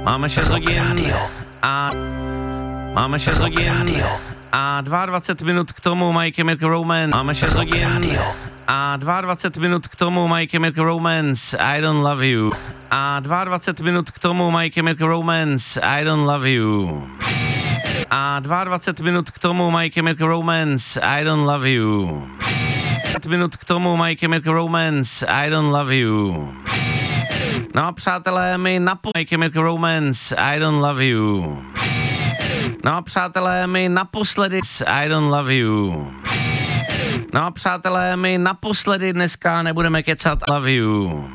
Máme 6 hodin a máme 6 hodin a 22 minut k tomu My Chemical Romance. Máme 6 hodin a 22 minut k tomu My Chemical Romance, I Don't Love You. A 22 minut k tomu My Chemical Romance, I Don't Love You. A 22 minut k tomu My Chemical Romance, I Don't Love You. 20 minut k tomu My Chemical Romance, I Don't Love You. No a přátelé, My Chemical Romance, I Don't Love You. No a přátelé, my naposledy I Don't Love You. No a přátelé, my naposledy dneska nebudeme kecat Love You.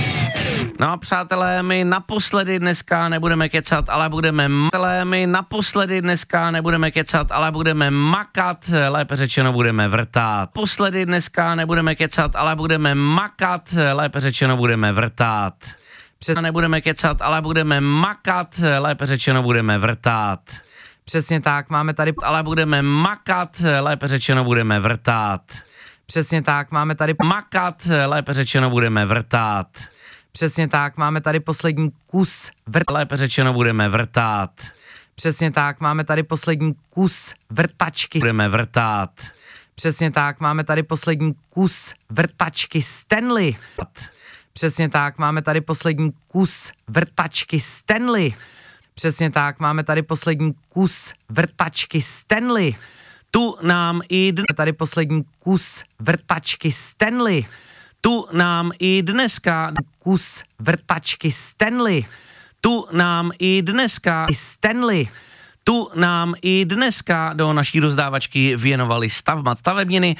No a přátelé, my naposledy dneska nebudeme kecat, ale budeme my naposledy dneska nebudeme kecat, ale budeme makat, lépe řečeno budeme vrtát. Posledy dneska nebudeme kecat, ale budeme makat, lépe řečeno budeme vrtát. Nebudeme kecat, ale budeme makat, lépe řečeno budeme vrtát. Přesně tak, máme tady, ale budeme makat, lépe řečeno budeme vrtát. Přesně tak, máme tady makat, lépe řečeno budeme vrtát. Přesně tak, máme tady poslední kus lépe řečeno budeme vrtát. Přesně tak, máme tady poslední kus vrtačky. Budeme vrtát. Přesně tak, máme tady poslední kus vrtačky Stanley. Přesně tak, máme tady poslední kus vrtačky Stanley. Přesně tak, máme tady poslední kus vrtačky Stanley. Tu nám i tady poslední kus vrtačky Stanley. Tu nám i dneska kus vrtačky Stanley. Tu nám i dneska Stanley. Tu nám i dneska do naší rozdávačky věnovali stavebniny.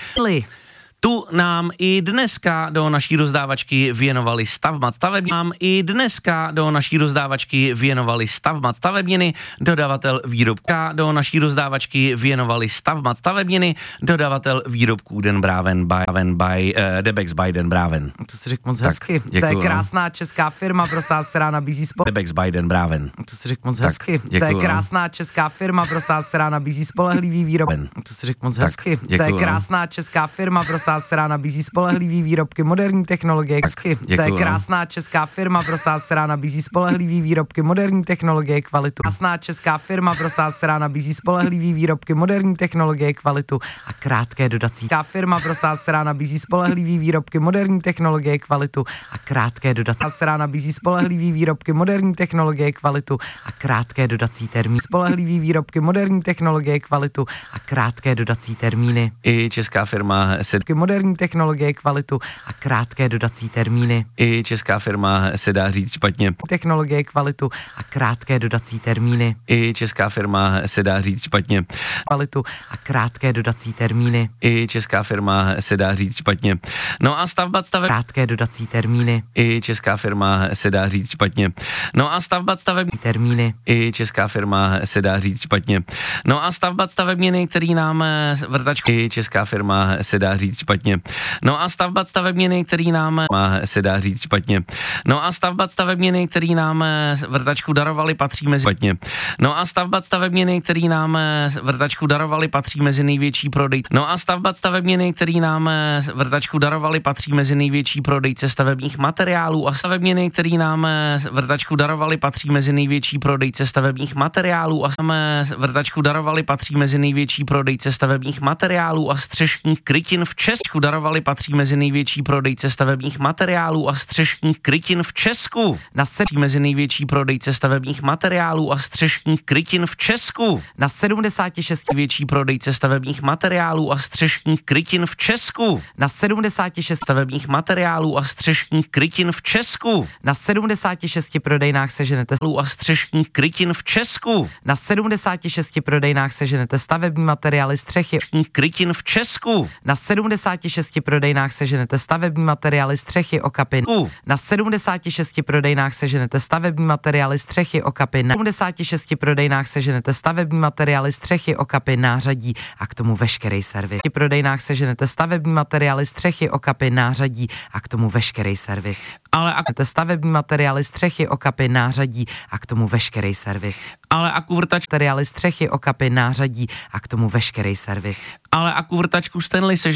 Tu nám i dneska do naší rozdávačky věnovali stavebniny. I dneska do naší rozdávačky věnovali stavebniny. Dodavatel výrobka do naší rozdávačky věnovali stavebniny. Dodavatel výrobků Den Braven by Debex by Den Braven. To si řekl moc hezky. To je krásná česká firma, prosím, která nabízí Debex by Den Braven. To si řekl moc hezky. To je krásná česká firma, prosím, která nabízí spolehlivý výrobek. To si řekl moc hezky. To je krásná česká firma, prosím, která nabízí spolehlivý výrobky, moderní technologie. To je krásná česká firma, prosím, která nabízí spolehlivý výrobky, moderní technologie, kvalitu. Krásná česká firma, prosím, která nabízí spolehlivý výrobky, moderní technologie, kvalitu a krátké dodací. Firma, prosím, která nabízí spolehlivý výrobky, moderní technologie, kvalitu a krátké dodací. Která nabízí spolehlivý výrobky, moderní technologie, kvalitu a krátké dodací termíny. Spolehlivý výrobky, moderní technologie, kvalitu a krátké dodací termíny. I česká firma se moderní technologie, kvalitu a krátké dodací termíny. I česká firma se dá říct špatně. Technologie, kvalitu a krátké dodací termíny. I česká firma se dá říct špatně. Kvalitu a krátké dodací termíny. I česká firma se dá říct špatně. No a stavba krátké dodací termíny. I česká firma se dá říct špatně. No a stavba stavební termíny. I česká firma se dá říct špatně. No a stavba stavebněny, který nám vrtačku. I česká firma se dá říct špatně. No a stavba stavebněny, který nám se dá říct špatně. No a stavba stavebněny, který nám vrtačku darovali, patří mezi špatně. No a stavba stavebněny, který nám vrtačku darovali, patří mezi největší prodejce. No a stavba stavebněny, který nám vrtačku darovali, patří mezi největší prodejce stavebních materiálů a stavebněny, který nám vrtačku darovali, patří mezi největší prodejce stavebních materiálů a vrtačku darovali, patří mezi největší prodejce stavebních materiálů a střešních krytin v Česku. Darovali, patří mezi největší prodejce stavebních materiálů a střešních krytin v Česku. Mezi největší prodejce stavebních materiálů a střešních krytin v Česku. Na 76 větší prodejce stavebních materiálů a střešních krytin v Česku. Na 76 stavebních materiálů a střešních krytin v Česku. Na 76 prodejnách seženete a střešních krytin v Česku. Na 76 prodejnách seženete stavební materiály, střechy krytin v Česku. Na 76 prodejnách seženete stavební materiály, střechy, okapy. Na 76 prodejnách seženete stavební materiály, střechy, okapy. Na 76 prodejnách seženete stavební materiály, střechy, okapy, nářadí a k tomu veškerý servis. V prodejnách seženete stavební materiály, střechy, okapy, nářadí a k tomu veškerý servis. Ale stavební materiály, střechy, okapy, nářadí a k tomu veškerý servis. Ale materiály, střechy, okapy, nářadí a k tomu veškerý servis. Ale vrtačku Stanley